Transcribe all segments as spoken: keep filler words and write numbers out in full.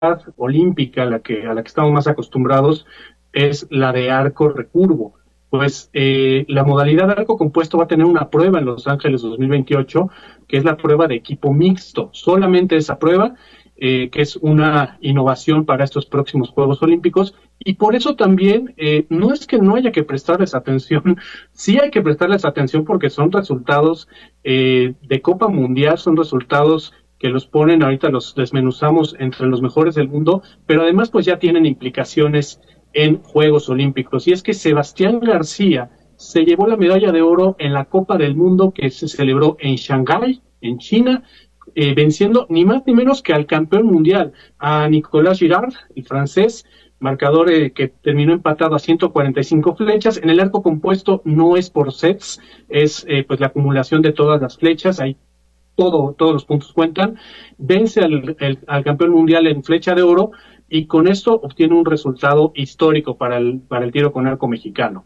olímpica a la que, a la que estamos más acostumbrados es la de arco recurvo. Pues eh, la modalidad de arco compuesto va a tener una prueba en Los Ángeles dos mil veintiocho, que es la prueba de equipo mixto. Solamente esa prueba, eh, que es una innovación para estos próximos Juegos Olímpicos, y por eso también eh, no es que no haya que prestarles atención, sí hay que prestarles atención porque son resultados eh, de Copa Mundial, son resultados que los ponen, ahorita los desmenuzamos entre los mejores del mundo, pero además pues ya tienen implicaciones en Juegos Olímpicos. Y es que Sebastián García se llevó la medalla de oro en la Copa del Mundo que se celebró en Shanghái, en China, eh, venciendo ni más ni menos que al campeón mundial, a Nicolas Girard, el francés, marcador eh, que terminó empatado a ciento cuarenta y cinco flechas. En el arco compuesto no es por sets, es eh, pues la acumulación de todas las flechas, hay todo, todos los puntos cuentan, vence al, el, al campeón mundial en flecha de oro y con esto obtiene un resultado histórico para el, para el tiro con arco mexicano.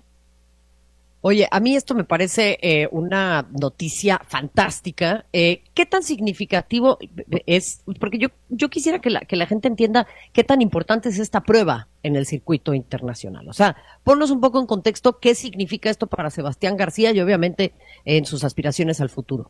Oye, a mí esto me parece eh, una noticia fantástica. Eh, ¿Qué tan significativo es? Porque yo, yo quisiera que la, que la gente entienda qué tan importante es esta prueba en el circuito internacional. O sea, ponnos un poco en contexto qué significa esto para Sebastián García y obviamente en sus aspiraciones al futuro.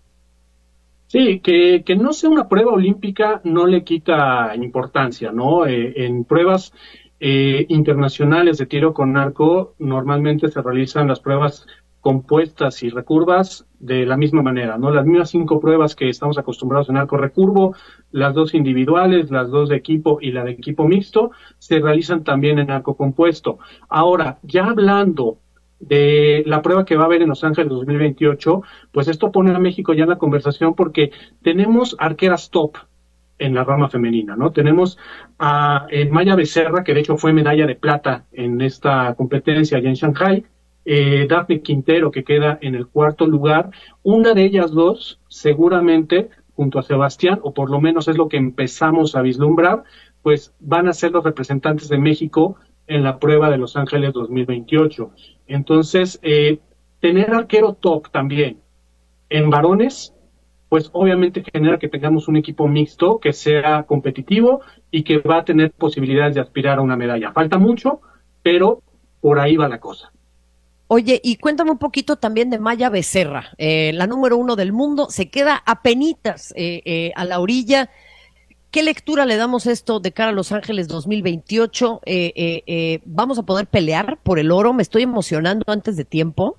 Sí, que, que no sea una prueba olímpica no le quita importancia, ¿no? Eh, en pruebas eh, internacionales de tiro con arco normalmente se realizan las pruebas compuestas y recurvas de la misma manera, ¿no? Las mismas cinco pruebas que estamos acostumbrados en arco recurvo, las dos individuales, las dos de equipo y la de equipo mixto, se realizan también en arco compuesto. Ahora, ya hablando de la prueba que va a haber en Los Ángeles dos mil veintiocho, pues esto pone a México ya en la conversación porque tenemos arqueras top en la rama femenina, ¿no? Tenemos a eh, Maya Becerra, que de hecho fue medalla de plata en esta competencia allá en Shanghái, eh, Dafne Quintero, que queda en el cuarto lugar. Una de ellas dos, seguramente, junto a Sebastián, o por lo menos es lo que empezamos a vislumbrar, pues van a ser los representantes de México en la prueba de Los Ángeles dos mil veintiocho. Entonces, eh, tener arquero top también en varones, pues obviamente genera que tengamos un equipo mixto que sea competitivo y que va a tener posibilidades de aspirar a una medalla. Falta mucho, pero por ahí va la cosa. Oye, y cuéntame un poquito también de Maya Becerra, eh, la número uno del mundo, se queda apenitas eh, eh, a la orilla. ¿Qué lectura le damos esto de cara a Los Ángeles dos mil veintiocho? Eh, eh, eh, ¿Vamos a poder pelear por el oro? Me estoy emocionando antes de tiempo.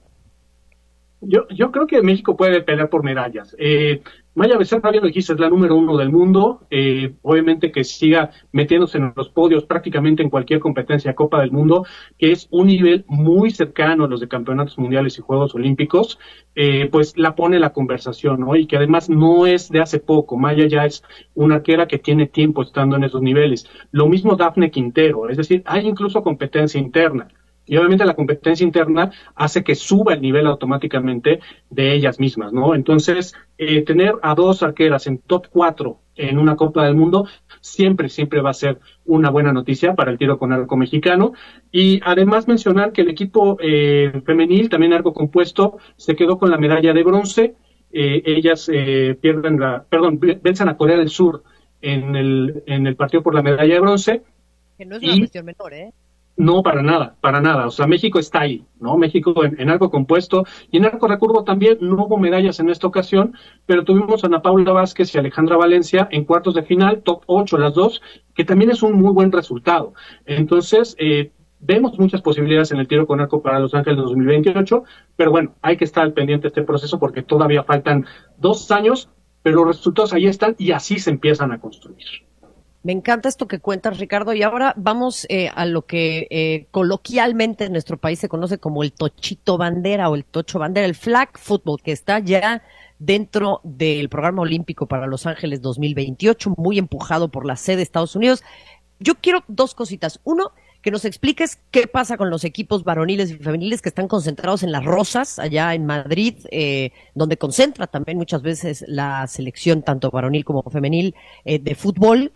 Yo, yo creo que México puede pelear por medallas. Eh, Maya Becerra, bien lo dijiste, es la número uno del mundo. Eh, obviamente que siga metiéndose en los podios prácticamente en cualquier competencia de Copa del Mundo, que es un nivel muy cercano a los de campeonatos mundiales y Juegos Olímpicos, eh, pues la pone en la conversación, ¿no? Y que además no es de hace poco. Maya ya es una arquera que tiene tiempo estando en esos niveles. Lo mismo Dafne Quintero, es decir, hay incluso competencia interna. Y obviamente la competencia interna hace que suba el nivel automáticamente de ellas mismas, ¿no? Entonces, eh, tener a dos arqueras en top cuatro en una Copa del Mundo siempre, siempre va a ser una buena noticia para el tiro con arco mexicano. Y además mencionar que el equipo eh, femenil, también arco compuesto, se quedó con la medalla de bronce. Eh, ellas eh, pierden la, perdón, vencen a Corea del Sur en el, en el partido por la medalla de bronce. Que no es una y, cuestión menor, ¿eh? No, para nada, para nada. O sea, México está ahí, ¿no? México en, en arco compuesto y en arco recurvo también no hubo medallas en esta ocasión, pero tuvimos a Ana Paula Vázquez y Alejandra Valencia en cuartos de final, top ocho las dos, que también es un muy buen resultado. Entonces, eh, vemos muchas posibilidades en el tiro con arco para Los Ángeles dos mil veintiocho, pero bueno, hay que estar al pendiente de este proceso porque todavía faltan dos años, pero los resultados ahí están y así se empiezan a construir. Me encanta esto que cuentas, Ricardo, y ahora vamos eh, a lo que eh, coloquialmente en nuestro país se conoce como el tochito bandera o el tocho bandera, el flag football, que está ya dentro del programa olímpico para Los Ángeles dos mil veintiocho, muy empujado por la sede de Estados Unidos. Yo quiero dos cositas. Uno, que nos expliques qué pasa con los equipos varoniles y femeniles que están concentrados en Las Rosas, allá en Madrid, eh, donde concentra también muchas veces la selección, tanto varonil como femenil, eh, de fútbol.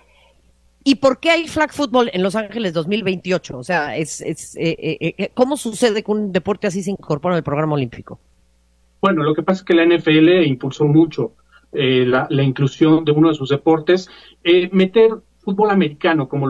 ¿Y por qué hay flag football en Los Ángeles dos mil veintiocho? O sea, es, es eh, eh, eh, ¿cómo sucede que un deporte así se incorpora al programa olímpico? Bueno, lo que pasa es que la N F L impulsó mucho eh, la, la inclusión de uno de sus deportes. Eh, meter fútbol americano, como lo